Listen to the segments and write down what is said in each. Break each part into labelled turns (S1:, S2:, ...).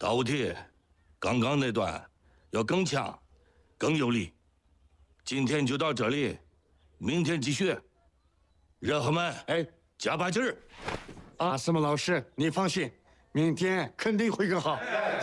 S1: 大武体，刚刚那段要更强、更有力。今天就到这里，明天继续。热河们，加把劲儿！
S2: 阿斯姆老师，你放心，明天肯定会更好。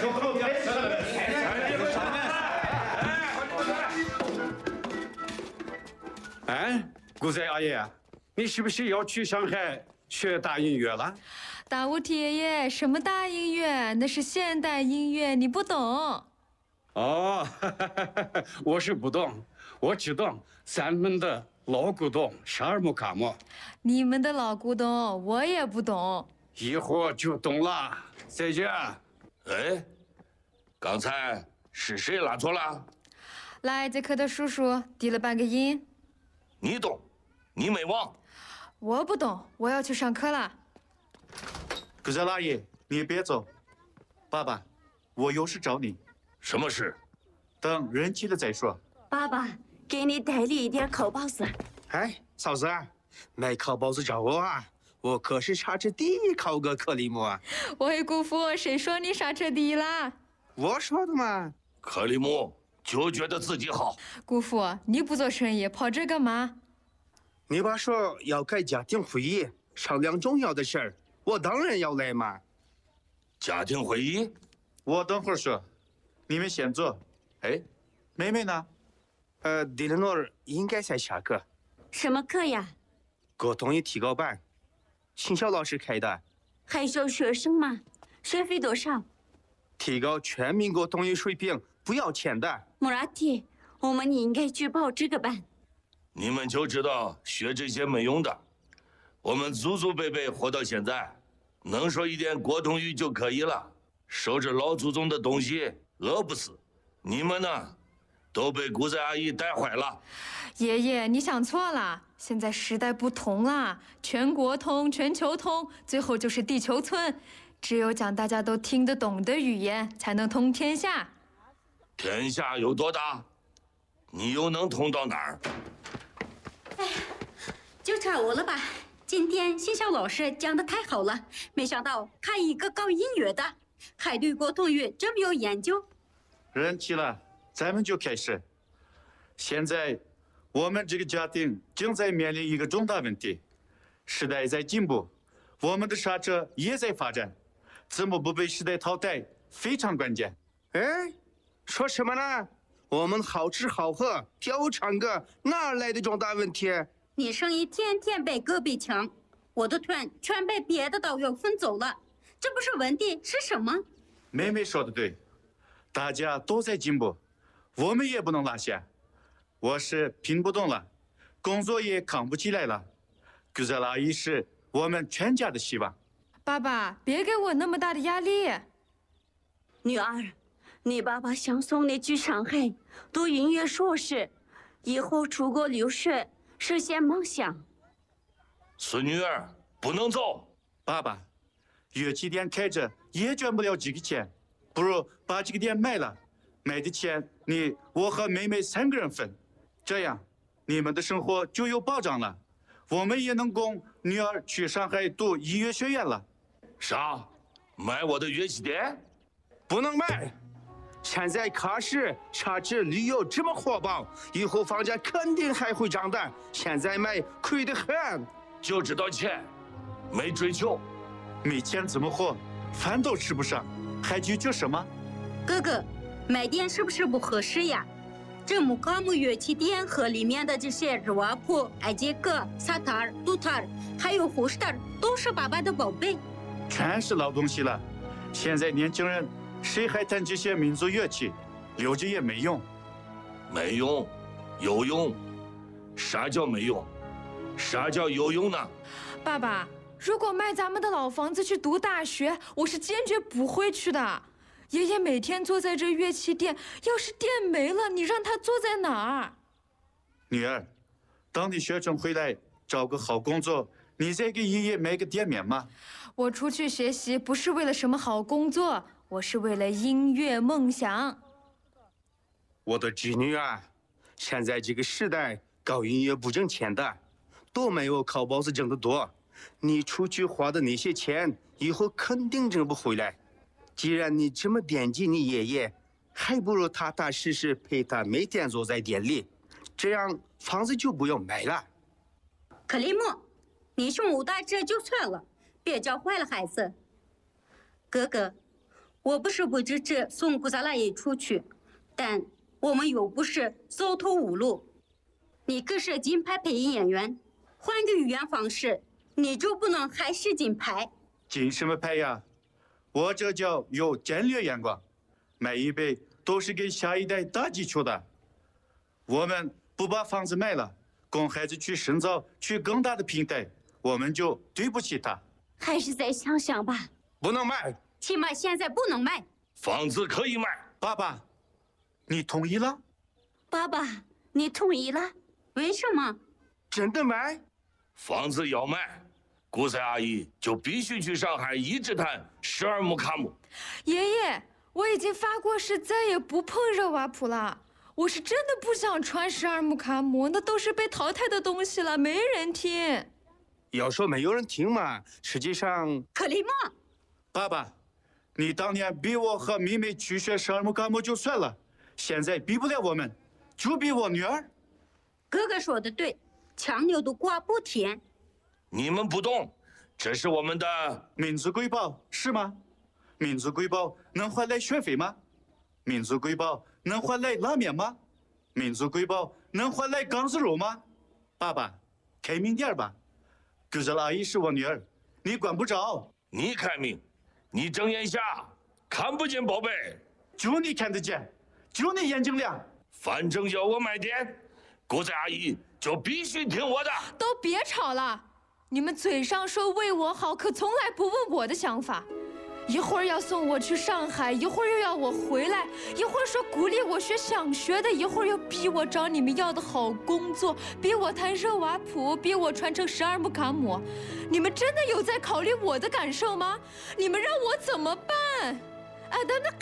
S3: 哎，顾仔阿爷，你是不是要去上海学大音乐了？
S4: 大武体爷爷，什么大音乐？那是现代音乐，你不懂。
S3: 哦，我是不懂，我只懂咱们的老古董沙尔木卡姆。
S4: 你们的老古董我也不懂，
S3: 一会儿就懂了。再见。
S1: 哎，刚才是谁拉错了？
S4: 来这课的叔叔低了半个音。
S1: 你懂，你没忘。
S4: 我不懂，我要去上课了。
S5: 顾仔老爷，你别走，爸爸，我有事找你。
S1: 什么事？
S5: 等人齐了再说。
S6: 爸爸，给你带了一点烤包子。
S7: 哎，嫂子，买烤包子找我啊！我可是刹车第一烤个克里姆啊！
S4: 喂，姑父，谁说你刹车低啦？
S7: 我说的嘛。
S1: 克里姆就觉得自己好。
S4: 姑父，你不做生意，跑这干嘛？
S7: 你爸说要开家庭会议，商量重要的事儿，我当然要来嘛。
S1: 家庭会议？
S5: 我等会儿说，你们先坐。哎，妹妹呢？
S7: 迪勒诺尔应该在下课。
S6: 什么课呀？
S7: 沟通与提高班，新校老师开的。
S6: 还收学生吗？学费多少？
S7: 提高全民沟通与水平，不要钱的。
S6: 穆拉提，我们应该去报这个班。
S1: 你们就知道学这些没用的。我们祖祖辈辈活到现在，能说一点国通语就可以了。守着老祖宗的东西，饿不死。你们呢，都被姑仔阿姨带坏了。
S4: 爷爷，你想错了。现在时代不同啦，全国通、全球通，最后就是地球村。只有讲大家都听得懂的语言，才能通天下。
S1: 天下有多大？你又能通到哪儿？
S8: 哎，就差我了吧？今天新校老师讲的太好了，没想到看一个搞音乐的，还对国通语这么有研究。
S5: 人齐了，咱们就开始。现在，我们这个家庭正在面临一个重大问题，时代在进步，我们的刹车也在发展，怎么不被时代淘汰非常关键。
S7: 哎，说什么呢？我们好吃好喝，跳舞唱歌，哪来的重大问题？
S8: 你生意天天被隔壁抢，我的团全被别的导游分走了，这不是问题是什么？
S5: 妹妹说的对，大家都在进步，我们也不能落下。我是拼不动了，工作也扛不起来了。顾仔阿姨是我们全家的希望。
S4: 爸爸，别给我那么大的压力。
S6: 女儿，你爸爸想送你去上海读音乐硕士，以后出国留学，实现梦想。
S1: 孙女儿不能走。
S5: 爸爸，乐器店开着也赚不了几个钱，不如把这个店卖了，卖的钱我和妹妹3个人分，这样你们的生活就有保障了，我们也能供女儿去上海读音乐学院了。
S1: 啥？卖我的乐器店？
S7: 不能卖！现在卡市、茶吃、旅游这么火爆，以后房价肯定还会涨的。现在卖亏得很。
S1: 就知道钱，没追求。
S5: 没钱怎么活？饭都吃不上，还追求什么？
S8: 哥哥，卖店是不是不合适呀？这木卡姆乐器店和里面的这些日瓦普、艾杰克、萨塔尔、杜塔尔，还有胡斯特尔，都是爸爸的宝贝。
S5: 全是老东西了。现在年轻人谁还弹这些民族乐器？留着也没用。
S1: 没用，有用。啥叫没用？啥叫有用呢？
S4: 爸爸，如果卖咱们的老房子去读大学，我是坚决不会去的。爷爷每天坐在这乐器店，要是店没了，你让他坐在哪儿？
S5: 女儿，等你学成回来，找个好工作，你再给爷爷买个店面嘛。
S4: 我出去学习不是为了什么好工作，我是为了音乐梦想。
S7: 我的侄女啊，现在这个时代搞音乐不挣钱的，都没有烤包子挣得多。你出去花的那些钱，以后肯定挣不回来。 既然你这么惦记你爷爷，还不如踏踏实实陪他每天坐在店里，这样房子就不用卖了。
S8: 克里姆，你胸无大志就算了，别教坏了孩子。哥哥，我不是不支持送顾萨拉耶出去，但我们又不是走投无路。你可是金牌配音演员，换个语言方式，你就不能还是金牌？
S5: 金什么牌呀？我这叫有战略眼光，每一辈都是给下一代打基础的。我们不把房子卖了，供孩子去深造，去更大的平台，我们就对不起他。
S6: 还是再想想吧。
S7: 不能卖，
S8: 起码现在不能卖。
S1: 房子可以卖。
S5: 爸爸，你同意了？
S6: 爸爸，你同意了？
S8: 为什么？
S7: 真的卖？
S1: 房子要卖，顾塞阿姨就必须去上海一直谈十二木卡姆。
S4: 爷爷，我已经发过誓，再也不碰热瓦普了。我是真的不想穿十二木卡姆，那都是被淘汰的东西了，没人听。
S7: 要说没有人听嘛，实际上
S8: 克里姆，
S5: 爸爸，你当年逼我和妹妹去学十二木卡姆就算了，现在逼不了我们，就逼我女儿。
S8: 哥哥说的对，强扭的瓜不甜。
S1: 你们不懂，这是我们的
S5: 民族瑰宝是吗？民族瑰宝能换来学费吗？民族瑰宝能换来拉面吗？民族瑰宝能换来缸子肉吗？爸爸，开明点吧。顾泽阿姨是我女儿，你管不着。
S1: 你开明，你睁眼瞎，看不见宝贝。
S5: 就你看得见，就你眼睛亮。
S1: 反正要我卖店，顾塞阿姨就必须听我的。
S4: 都别吵了，你们嘴上说为我好，可从来不问我的想法。一会儿要送我去上海，一会儿又要我回来，一会儿说鼓励我学想学的，一会儿又逼我找你们要的好工作，逼我弹热瓦普，逼我传承十二木卡姆。你们真的有在考虑我的感受吗？你们让我怎么办？啊，那